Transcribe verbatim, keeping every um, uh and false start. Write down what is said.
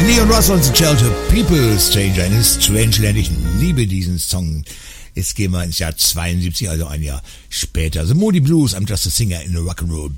Leon Russell und Shelter People Stranger in Strangeland. Ich liebe diesen Song. Jetzt gehen wir ins Jahr zweiundsiebzig, also ein Jahr später. The Moody Blues, I'm Just a Singer in a Rock'n'Roll